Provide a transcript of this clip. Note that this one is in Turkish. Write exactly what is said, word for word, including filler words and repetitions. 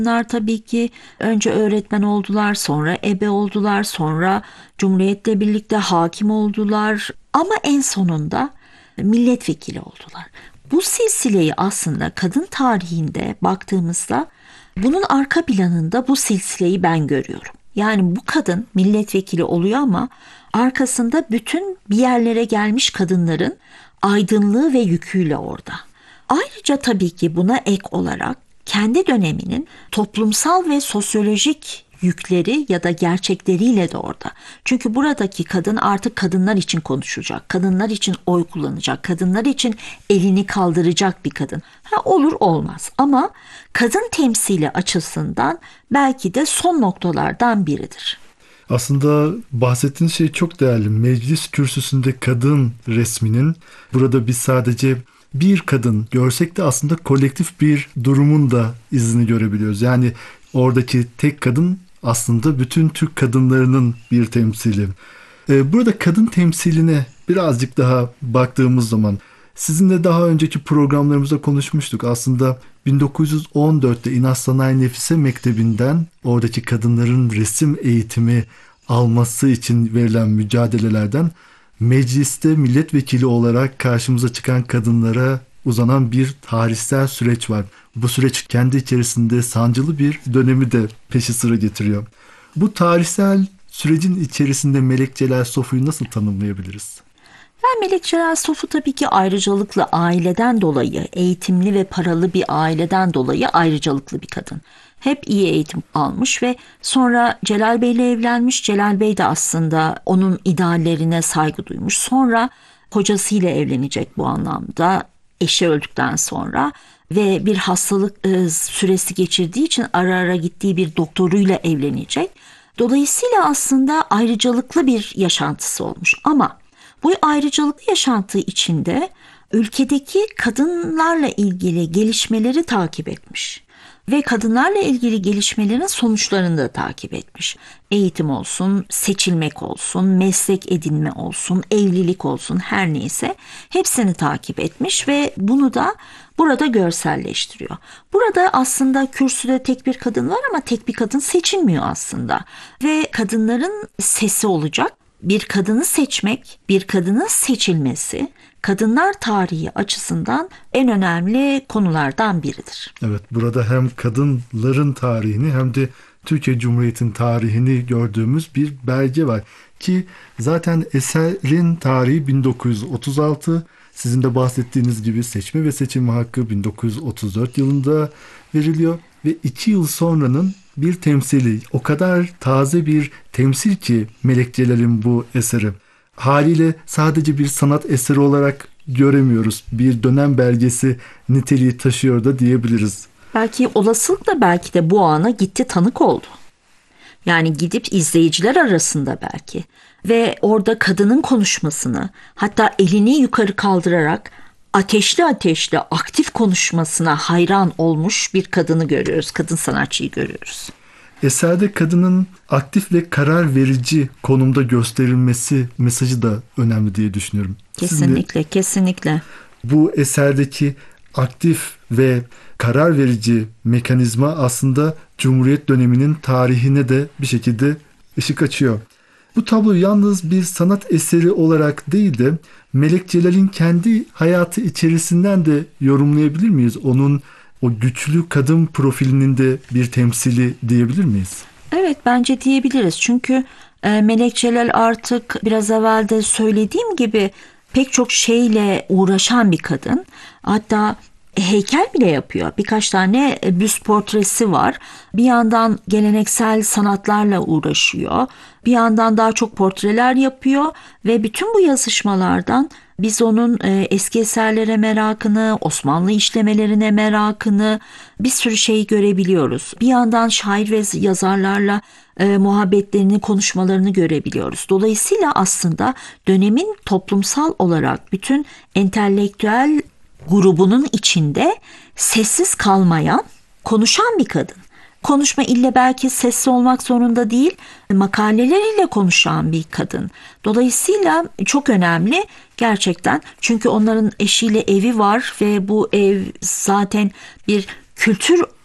Bunlar tabii ki önce öğretmen oldular, sonra ebe oldular, sonra Cumhuriyet'le birlikte hakim oldular ama en sonunda milletvekili oldular. Bu silsileyi aslında kadın tarihinde baktığımızda bunun arka planında bu silsileyi ben görüyorum. Yani bu kadın milletvekili oluyor ama arkasında bütün bir yerlere gelmiş kadınların aydınlığı ve yüküyle orada. Ayrıca tabii ki buna ek olarak kendi döneminin toplumsal ve sosyolojik yükleri ya da gerçekleriyle de orada. Çünkü buradaki kadın artık kadınlar için konuşacak, kadınlar için oy kullanacak, kadınlar için elini kaldıracak bir kadın. Ha, olur olmaz ama kadın temsili açısından belki de son noktalardan biridir. Aslında bahsettiğiniz şey çok değerli. Meclis kürsüsünde kadın resminin burada biz sadece bir kadın görsek de aslında kolektif bir durumun da izini görebiliyoruz. Yani oradaki tek kadın aslında bütün Türk kadınlarının bir temsili. Burada kadın temsiline birazcık daha baktığımız zaman sizinle daha önceki programlarımızda konuşmuştuk. Aslında bin dokuz yüz on dörtte İnat Sanayi Nefise Mektebi'nden oradaki kadınların resim eğitimi alması için verilen mücadelelerden mecliste milletvekili olarak karşımıza çıkan kadınlara uzanan bir tarihsel süreç var. Bu süreç kendi içerisinde sancılı bir dönemi de peşi sıra getiriyor. Bu tarihsel sürecin içerisinde Melek Celal Sofu'yu nasıl tanımlayabiliriz? Yani Melek Celal Sofu tabii ki ayrıcalıklı aileden dolayı, eğitimli ve paralı bir aileden dolayı ayrıcalıklı bir kadın. Hep iyi eğitim almış ve sonra Celal Bey'le evlenmiş. Celal Bey de aslında onun ideallerine saygı duymuş. Sonra kocasıyla evlenecek bu anlamda eşi öldükten sonra ve bir hastalık e, süresi geçirdiği için ara ara gittiği bir doktoruyla evlenecek. Dolayısıyla aslında ayrıcalıklı bir yaşantısı olmuş ama bu ayrıcalıklı yaşantı içinde ülkedeki kadınlarla ilgili gelişmeleri takip etmiş ve kadınlarla ilgili gelişmelerin sonuçlarını da takip etmiş. Eğitim olsun, seçilmek olsun, meslek edinme olsun, evlilik olsun, her neyse hepsini takip etmiş ve bunu da burada görselleştiriyor. Burada aslında kürsüde tek bir kadın var ama tek bir kadın seçilmiyor aslında ve kadınların sesi olacak. Bir kadını seçmek, bir kadının seçilmesi kadınlar tarihi açısından en önemli konulardan biridir. Evet, burada hem kadınların tarihini hem de Türkiye Cumhuriyeti'nin tarihini gördüğümüz bir belge var. Ki zaten eserin tarihi bin dokuz yüz otuz altı, sizin de bahsettiğiniz gibi seçme ve seçilme hakkı bin dokuz yüz otuz dört yılında veriliyor ve iki yıl sonranın bir temsili, o kadar taze bir temsil ki Melek Celal'in bu eseri. Haliyle sadece bir sanat eseri olarak göremiyoruz. Bir dönem belgesi niteliği taşıyor da diyebiliriz. Belki olasılıkla belki de bu ana gitti tanık oldu. Yani gidip izleyiciler arasında belki ve orada kadının konuşmasını, hatta elini yukarı kaldırarak ateşli ateşli aktif konuşmasına hayran olmuş bir kadını görüyoruz. Kadın sanatçıyı görüyoruz. Eserde kadının aktif ve karar verici konumda gösterilmesi mesajı da önemli diye düşünüyorum. Kesinlikle, Sizin kesinlikle. bu eserdeki aktif ve karar verici mekanizma aslında Cumhuriyet döneminin tarihine de bir şekilde ışık açıyor. Bu tablo yalnız bir sanat eseri olarak değil de Melek Celal'in kendi hayatı içerisinden de yorumlayabilir miyiz? Onun o güçlü kadın profilinin de bir temsili diyebilir miyiz? Evet, bence diyebiliriz. Çünkü e, Melek Celal artık biraz evvel de söylediğim gibi pek çok şeyle uğraşan bir kadın. Hatta heykel bile yapıyor. Birkaç tane büst portresi var. Bir yandan geleneksel sanatlarla uğraşıyor. Bir yandan daha çok portreler yapıyor ve bütün bu yazışmalardan biz onun eski eserlere merakını, Osmanlı işlemelerine merakını, bir sürü şey görebiliyoruz. Bir yandan şair ve yazarlarla e, muhabbetlerini, konuşmalarını görebiliyoruz. Dolayısıyla aslında dönemin toplumsal olarak bütün entelektüel grubunun içinde sessiz kalmayan, konuşan bir kadın. Konuşma ille belki sessiz olmak zorunda değil, makaleleriyle konuşan bir kadın. Dolayısıyla çok önemli gerçekten. Çünkü onların eşiyle evi var ve bu ev zaten bir kültür